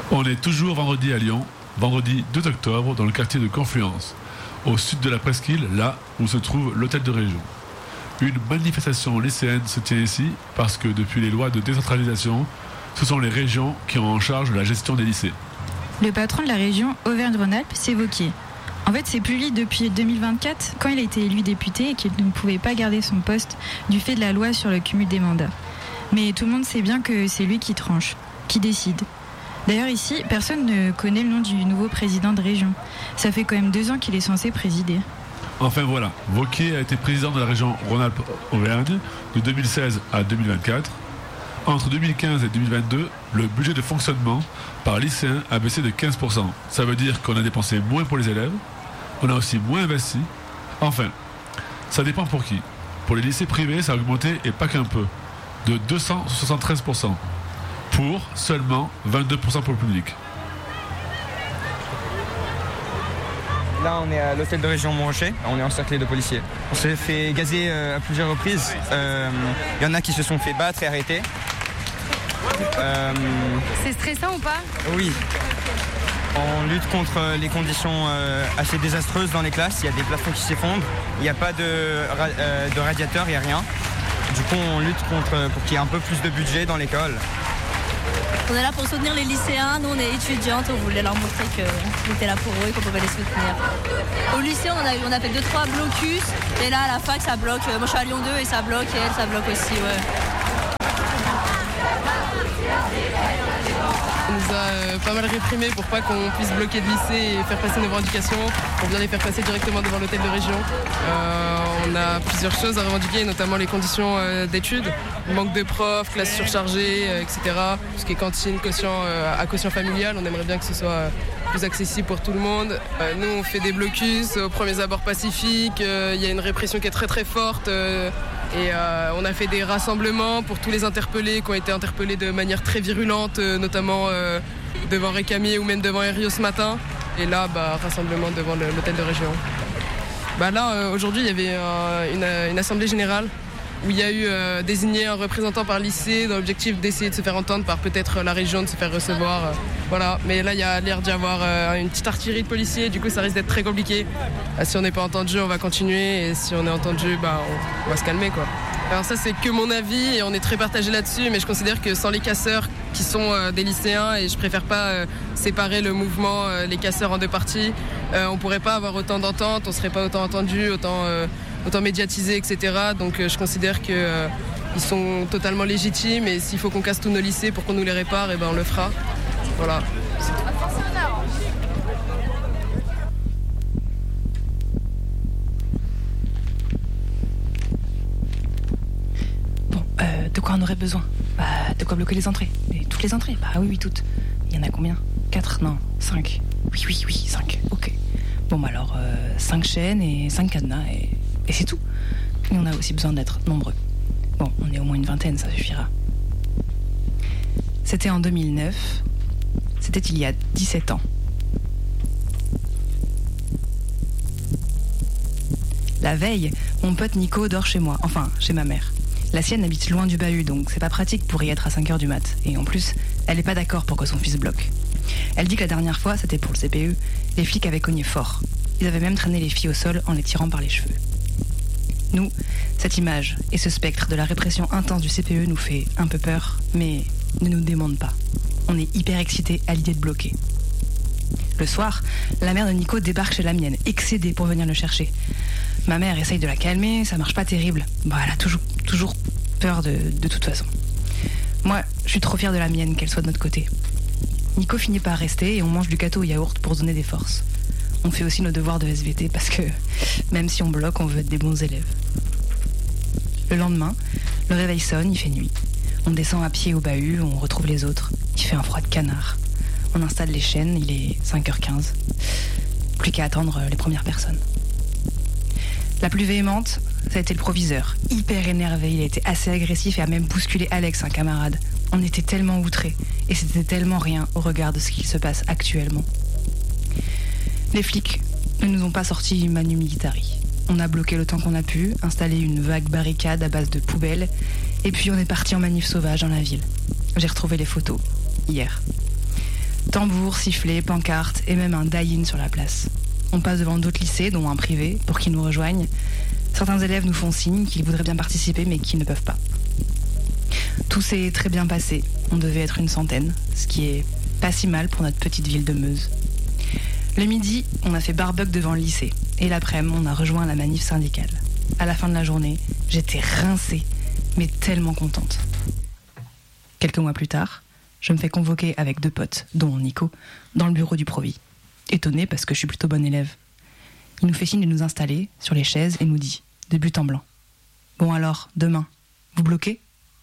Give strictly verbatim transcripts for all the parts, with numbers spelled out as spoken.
On est toujours vendredi à Lyon, vendredi deux octobre, dans le quartier de Confluence, au sud de la presqu'île, là où se trouve l'hôtel de région. Une manifestation lycéenne se tient ici parce que depuis les lois de décentralisation, ce sont les régions qui ont en charge la gestion des lycées. Le patron de la région Auvergne-Rhône-Alpes s'est Wauquiez. En fait, c'est plus lui depuis deux mille vingt-quatre, quand il a été élu député et qu'il ne pouvait pas garder son poste du fait de la loi sur le cumul des mandats. Mais tout le monde sait bien que c'est lui qui tranche, qui décide. D'ailleurs ici, personne ne connaît le nom du nouveau président de région. Ça fait quand même deux ans qu'il est censé présider. Enfin voilà, Wauquiez a été président de la région Rhône-Alpes-Auvergne de deux mille seize à deux mille vingt-quatre. Entre deux mille quinze et deux mille vingt-deux, le budget de fonctionnement par lycéen a baissé de quinze pour cent. Ça veut dire qu'on a dépensé moins pour les élèves, on a aussi moins investi. Enfin, ça dépend pour qui. Pour les lycées privés, ça a augmenté, et pas qu'un peu, de deux cent soixante-treize pour cent, pour seulement vingt-deux pour cent pour le public. Là, on est à l'hôtel de région Montrochet, on est encerclé de policiers. On s'est fait gazer euh, à plusieurs reprises. Il euh, y en a qui se sont fait battre et arrêter. Euh, C'est stressant ou pas? Oui. On lutte contre les conditions euh, assez désastreuses dans les classes. Il y a des plafonds qui s'effondrent, il n'y a pas de, ra- euh, de radiateur, il n'y a rien. Du coup, on lutte contre, pour qu'il y ait un peu plus de budget dans l'école. On est là pour soutenir les lycéens, nous on est étudiantes, on voulait leur montrer qu'on était là pour eux et qu'on pouvait les soutenir. Au lycée on a, on a fait deux trois blocus et là à la fac ça bloque, moi je suis à Lyon deux et ça bloque et elle ça bloque aussi, ouais. On nous a euh, pas mal réprimés pour pas qu'on puisse bloquer de lycée et faire passer nos revendications, pour bien les faire passer directement devant l'hôtel de région. Euh, on a plusieurs choses à revendiquer, notamment les conditions euh, d'études, manque de profs, classes surchargées, euh, et cetera. Tout ce qui est cantine, quotient, euh, à quotient familial, on aimerait bien que ce soit euh, plus accessible pour tout le monde. Euh, nous on fait des blocus aux premiers abords pacifiques, il euh, y a une répression qui est très très forte. Euh, Et euh, on a fait des rassemblements pour tous les interpellés qui ont été interpellés de manière très virulente, euh, notamment euh, devant Récamier ou même devant Herriot ce matin. Et là, bah, rassemblement devant le, l'hôtel de région. Bah là, euh, aujourd'hui, il y avait euh, une, une assemblée générale où il y a eu euh, désigné un représentant par lycée dans l'objectif d'essayer de se faire entendre par peut-être la région, de se faire recevoir. Euh, voilà. Mais là, il y a l'air d'y avoir euh, une petite artillerie de policiers, du coup, ça risque d'être très compliqué. Euh, si on n'est pas entendu, on va continuer, et si on est entendu, bah, on, on va se calmer, quoi. Alors ça, c'est que mon avis, et on est très partagé là-dessus, mais je considère que sans les casseurs, qui sont euh, des lycéens, et je préfère pas euh, séparer le mouvement, euh, les casseurs en deux parties, euh, on pourrait pas avoir autant d'entente, on serait pas autant entendu, autant... Euh, autant médiatisés, et cetera. Donc euh, je considère qu'ils euh, sont totalement légitimes, et s'il faut qu'on casse tous nos lycées pour qu'on nous les répare, et ben on le fera. Voilà. Bon, euh, de quoi on aurait besoin? Bah, de quoi bloquer les entrées? Et toutes les entrées? Bah oui, oui, toutes. Il y en a combien? Quatre? Non, cinq. Oui, oui, oui, cinq. Ok. Bon, bah alors, euh, cinq chaînes et cinq cadenas, et... Et c'est tout. Et on a aussi besoin d'être nombreux. Bon, on est au moins une vingtaine, ça suffira. C'était en deux mille neuf. C'était il y a dix-sept ans. La veille, mon pote Nico dort chez moi, enfin, chez ma mère. La sienne habite loin du bahut, donc c'est pas pratique pour y être à cinq heures du mat. Et en plus, elle est pas d'accord pour que son fils bloque. Elle dit que la dernière fois, c'était pour le C P E, les flics avaient cogné fort. Ils avaient même traîné les filles au sol en les tirant par les cheveux. Nous, cette image et ce spectre de la répression intense du C P E nous fait un peu peur, mais ne nous demande pas. On est hyper excités à l'idée de bloquer. Le soir, la mère de Nico débarque chez la mienne, excédée pour venir le chercher. Ma mère essaye de la calmer, ça marche pas terrible. Bah, elle a toujours, toujours peur de, de toute façon. Moi, je suis trop fière de la mienne, qu'elle soit de notre côté. Nico finit par rester et on mange du gâteau au yaourt pour se donner des forces. On fait aussi nos devoirs de S V T parce que même si on bloque, on veut être des bons élèves. Le lendemain, le réveil sonne, il fait nuit. On descend à pied au bahut, on retrouve les autres. Il fait un froid de canard. On installe les chaînes, il est cinq heures quinze. Plus qu'à attendre les premières personnes. La plus véhémente, ça a été le proviseur. Hyper énervé, il a été assez agressif et a même bousculé Alex, un camarade. On était tellement outrés et c'était tellement rien au regard de ce qu'il se passe actuellement. Les flics ne nous ont pas sorti Manu Militari. On a bloqué le temps qu'on a pu, installé une vague barricade à base de poubelles, et puis on est parti en manif sauvage dans la ville. J'ai retrouvé les photos, hier. Tambours, sifflets, pancartes et même un die-in sur la place. On passe devant d'autres lycées, dont un privé, pour qu'ils nous rejoignent. Certains élèves nous font signe qu'ils voudraient bien participer mais qu'ils ne peuvent pas. Tout s'est très bien passé. On devait être une centaine, ce qui est pas si mal pour notre petite ville de Meuse. Le midi, on a fait barbecue devant le lycée. Et l'après-midi, on a rejoint la manif syndicale. À la fin de la journée, j'étais rincée, mais tellement contente. Quelques mois plus tard, je me fais convoquer avec deux potes, dont Nico, dans le bureau du Provi. Étonnée parce que je suis plutôt bonne élève. Il nous fait signe de nous installer sur les chaises et nous dit, de but en blanc: bon alors, demain, vous bloquez ?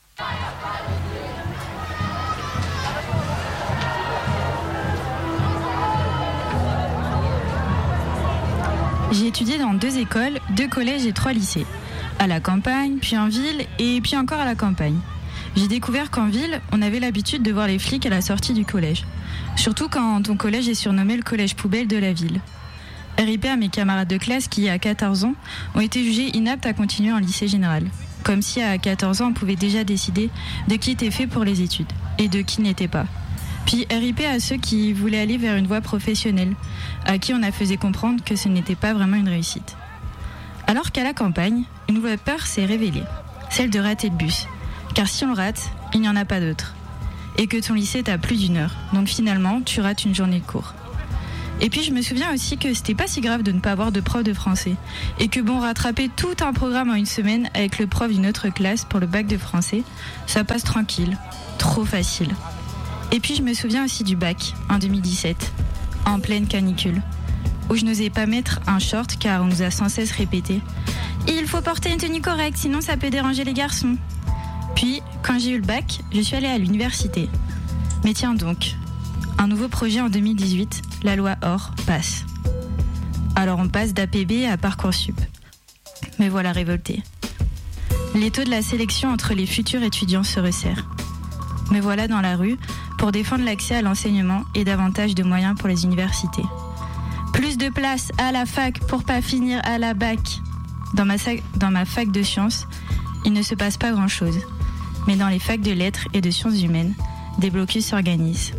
J'ai étudié dans deux écoles, deux collèges et trois lycées. À la campagne, puis en ville et puis encore à la campagne. J'ai découvert qu'en ville, on avait l'habitude de voir les flics à la sortie du collège. Surtout quand ton collège est surnommé le collège poubelle de la ville. R I P à mes camarades de classe qui, à quatorze ans, ont été jugés inaptes à continuer en lycée général. Comme si à quatorze ans, on pouvait déjà décider de qui était fait pour les études et de qui n'était pas. Puis R I P à ceux qui voulaient aller vers une voie professionnelle, à qui on a fait comprendre que ce n'était pas vraiment une réussite. Alors qu'à la campagne, une nouvelle peur s'est révélée, celle de rater le bus. Car si on le rate, il n'y en a pas d'autre. Et que ton lycée est à plus d'une heure, donc finalement, tu rates une journée de cours. Et puis je me souviens aussi que c'était pas si grave de ne pas avoir de prof de français. Et que bon, rattraper tout un programme en une semaine avec le prof d'une autre classe pour le bac de français, ça passe tranquille, trop facile. Et puis je me souviens aussi du bac, en deux mille dix-sept, en pleine canicule, où je n'osais pas mettre un short car on nous a sans cesse répété « Il faut porter une tenue correcte, sinon ça peut déranger les garçons ». Puis, quand j'ai eu le bac, je suis allée à l'université. Mais tiens donc, un nouveau projet en deux mille dix-huit, la loi O R, passe. Alors on passe d'A P B à Parcoursup. Me voilà révoltée. Les taux de la sélection entre les futurs étudiants se resserrent. Me voilà dans la rue pour défendre l'accès à l'enseignement et davantage de moyens pour les universités. Plus de place à la fac pour pas finir à la bac. Dans ma, sac, dans ma fac de sciences, il ne se passe pas grand-chose. Mais dans les facs de lettres et de sciences humaines, des blocus s'organisent.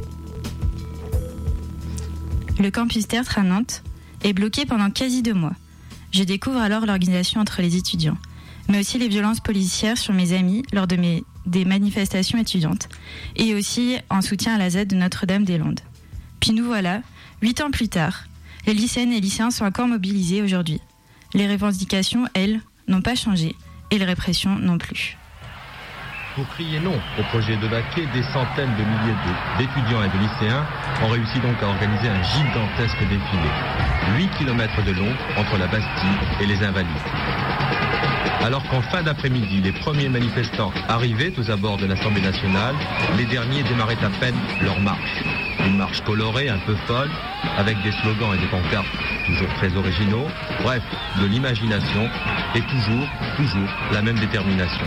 Le campus Tertre à Nantes est bloqué pendant quasi deux mois. Je découvre alors l'organisation entre les étudiants, mais aussi les violences policières sur mes amis lors de mes, des manifestations étudiantes, et aussi en soutien à la Z de Notre-Dame-des-Landes. Puis nous voilà, huit ans plus tard, les lycéennes et lycéens sont encore mobilisés aujourd'hui. Les revendications, elles, n'ont pas changé, et les répressions non plus. Pour crier non au projet de Vaquet, des centaines de milliers d'étudiants et de lycéens ont réussi donc à organiser un gigantesque défilé. huit kilomètres de long entre la Bastille et les Invalides. Alors qu'en fin d'après-midi, les premiers manifestants arrivaient aux abords de l'Assemblée nationale, les derniers démarraient à peine leur marche. Une marche colorée, un peu folle, avec des slogans et des pancartes toujours très originaux. Bref, de l'imagination et toujours, toujours la même détermination.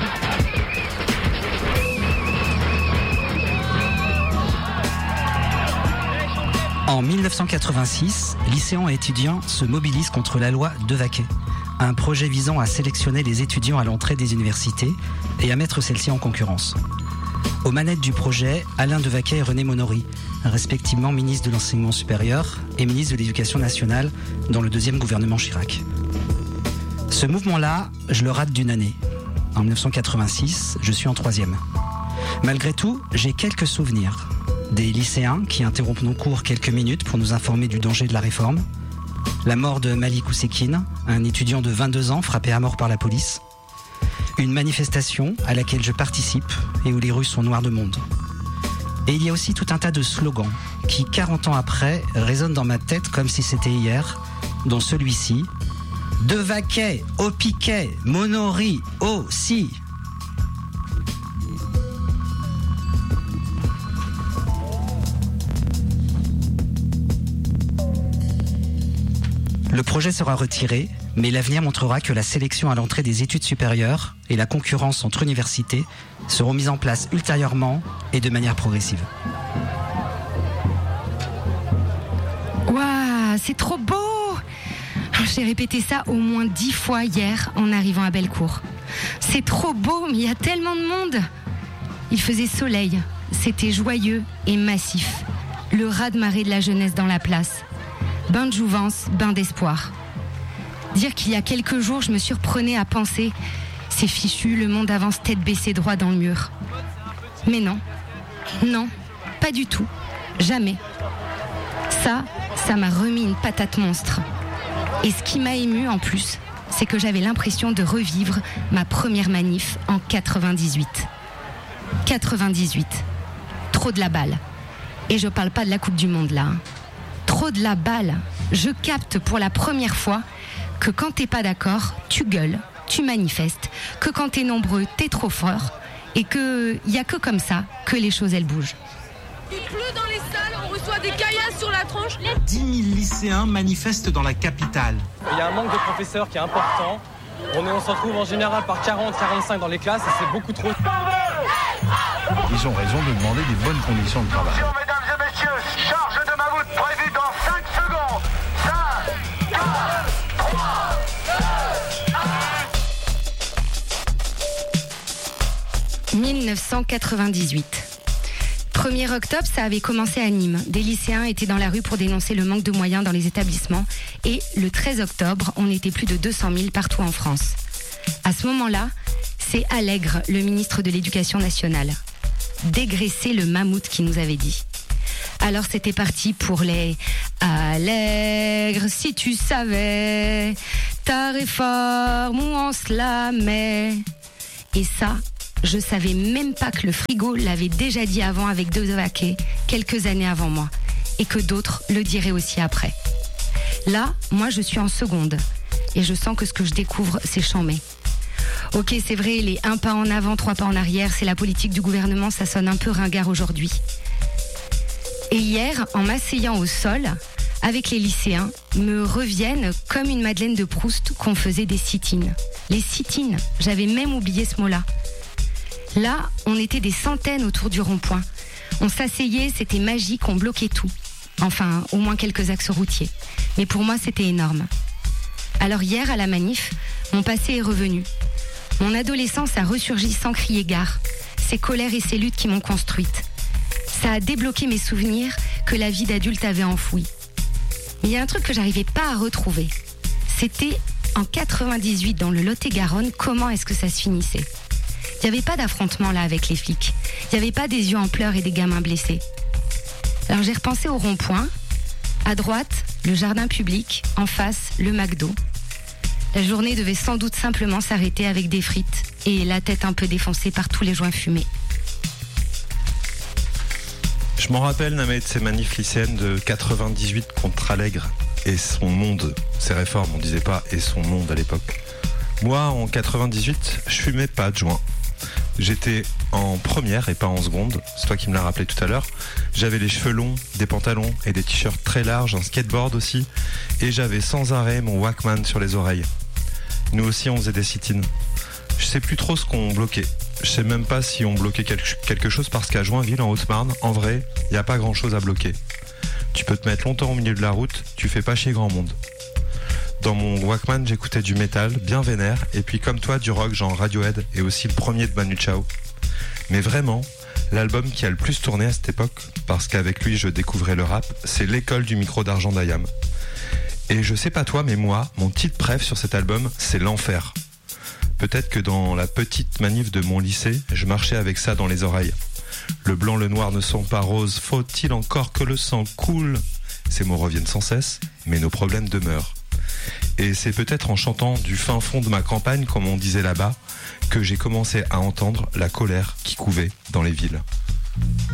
En dix-neuf cent quatre-vingt-six, lycéens et étudiants se mobilisent contre la loi Devaquet, un projet visant à sélectionner les étudiants à l'entrée des universités et à mettre celles-ci en concurrence. Aux manettes du projet, Alain Devaquet et René Monory, respectivement ministre de l'Enseignement supérieur et ministre de l'Éducation nationale dans le deuxième gouvernement Chirac. Ce mouvement-là, je le rate d'une année. En dix-neuf cent quatre-vingt-six, je suis en troisième. Malgré tout, j'ai quelques souvenirs. Des lycéens qui interrompent nos cours quelques minutes pour nous informer du danger de la réforme. La mort de Malik Oussekine, un étudiant de vingt-deux ans frappé à mort par la police. Une manifestation à laquelle je participe et où les rues sont noires de monde. Et il y a aussi tout un tas de slogans qui, quarante ans après, résonnent dans ma tête comme si c'était hier, dont celui-ci. Devaquet, au piquet, Monory, aussi. Le projet sera retiré, mais l'avenir montrera que la sélection à l'entrée des études supérieures et la concurrence entre universités seront mises en place ultérieurement et de manière progressive. Waouh, c'est trop beau! J'ai répété ça au moins dix fois hier en arrivant à Bellecour. C'est trop beau, mais il y a tellement de monde. Il faisait soleil, c'était joyeux et massif. Le raz-de-marée de la jeunesse dans la place. Bain de jouvence, bain d'espoir. Dire qu'il y a quelques jours, je me surprenais à penser « C'est fichu, le monde avance tête baissée droit dans le mur. » Mais non, non, pas du tout, jamais. Ça, ça m'a remis une patate monstre. Et ce qui m'a ému en plus, c'est que j'avais l'impression de revivre ma première manif en quatre-vingt-dix-huit. quatre-vingt-dix-huit. Trop de la balle. Et je parle pas de la Coupe du Monde là. Hein. Trop de la balle. Je capte pour la première fois que quand t'es pas d'accord, tu gueules, tu manifestes, que quand t'es nombreux, t'es trop fort, et que y a que comme ça que les choses elles bougent. Il pleut dans les salles, on reçoit des caillasses sur la tronche. dix mille lycéens manifestent dans la capitale. Il y a un manque de professeurs qui est important. On, est, on se retrouve en général par quarante à quarante-cinq dans les classes et c'est beaucoup trop. Ils ont raison de demander des bonnes conditions de travail. Mesdames et messieurs, charge de mammouth prévue dans cinq secondes. cinq, quatre, trois, deux, un. dix-neuf cent quatre-vingt-dix-huit. premier octobre, ça avait commencé à Nîmes. Des lycéens étaient dans la rue pour dénoncer le manque de moyens dans les établissements. Et le treize octobre, on était plus de deux cent mille partout en France. À ce moment-là, c'est Allègre, le ministre de l'Éducation nationale. Dégraisser le mammouth qui nous avait dit. Alors c'était parti pour les Allègre, si tu savais ta réforme où on se la met. Et ça, je savais même pas que le frigo l'avait déjà dit avant avec Devaquet, quelques années avant moi, et que d'autres le diraient aussi après. Là, moi je suis en seconde, et je sens que ce que je découvre, c'est chambé. Ok, c'est vrai, les un pas en avant, trois pas en arrière, c'est la politique du gouvernement, ça sonne un peu ringard aujourd'hui. Et hier, en m'asseyant au sol, avec les lycéens, me reviennent comme une Madeleine de Proust qu'on faisait des sit-ins. Les sit-ins, j'avais même oublié ce mot-là. Là, on était des centaines autour du rond-point. On s'asseyait, c'était magique, on bloquait tout. Enfin, au moins quelques axes routiers. Mais pour moi, c'était énorme. Alors hier, à la manif, mon passé est revenu. Mon adolescence a ressurgi sans crier gare. Ces colères et ces luttes qui m'ont construite. Ça a débloqué mes souvenirs que la vie d'adulte avait enfouis. Mais il y a un truc que j'arrivais pas à retrouver. C'était en quatre-vingt-dix-huit, dans le Lot-et-Garonne, comment est-ce que ça se finissait ? Il n'y avait pas d'affrontement là avec les flics. Il n'y avait pas des yeux en pleurs et des gamins blessés. Alors j'ai repensé au rond-point. À droite, le jardin public. En face, le McDo. La journée devait sans doute simplement s'arrêter avec des frites et la tête un peu défoncée par tous les joints fumés. Je m'en rappelle, Namé, de ces manifs lycéennes de quatre-vingt-dix-huit contre Allègre et son monde, ses réformes, on disait pas et son monde à l'époque. Moi, en quatre-vingt-dix-huit, je fumais pas de joint. J'étais en première et pas en seconde, c'est toi qui me l'as rappelé tout à l'heure. J'avais les cheveux longs, des pantalons et des t-shirts très larges, un skateboard aussi, et j'avais sans arrêt mon Walkman sur les oreilles. Nous aussi on faisait des sit-ins. Je sais plus trop ce qu'on bloquait. Je sais même pas si on bloquait quelque chose parce qu'à Joinville, en Haute-Marne, en vrai, il n'y a pas grand chose à bloquer. Tu peux te mettre longtemps au milieu de la route, tu fais pas chier grand monde. Dans mon Walkman, j'écoutais du métal, bien vénère, et puis comme toi, du rock genre Radiohead, et aussi le premier de Manu Chao. Mais vraiment, l'album qui a le plus tourné à cette époque, parce qu'avec lui je découvrais le rap, c'est L'école du micro d'argent d'Ayam. Et je sais pas toi, mais moi, mon titre préf sur cet album, c'est L'Enfer. Peut-être que dans la petite manif de mon lycée, je marchais avec ça dans les oreilles. Le blanc, le noir ne sont pas roses, faut-il encore que le sang coule ? Ces mots reviennent sans cesse, mais nos problèmes demeurent. Et c'est peut-être en chantant du fin fond de ma campagne, comme on disait là-bas, que j'ai commencé à entendre la colère qui couvait dans les villes.